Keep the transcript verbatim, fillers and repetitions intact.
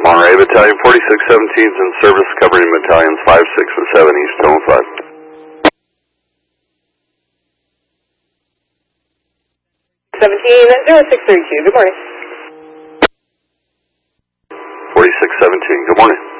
Monterey Battalion forty-six seventeen is in service covering battalions five, six, and seven East Zone five. seventeen zero six three two, good morning. forty-six seventeen, good morning.